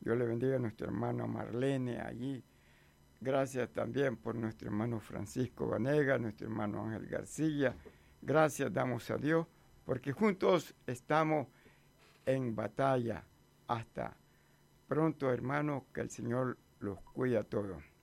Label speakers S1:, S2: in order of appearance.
S1: Dios le bendiga a nuestro hermano Marlene allí. Gracias también por nuestro hermano Francisco Vanega, nuestro hermano Ángel García. Gracias damos a Dios porque juntos estamos en batalla. Hasta pronto, hermanos, que el Señor los cuida a todos.